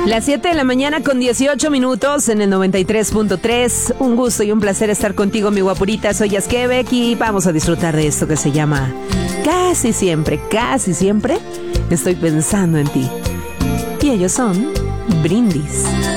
Las 7 de la mañana con 18 minutos en el 93.3. Un gusto y un placer estar contigo, mi guapurita. Soy Yaskevek y vamos a disfrutar de esto que se llama casi siempre estoy pensando en ti. Y ellos son Brindis.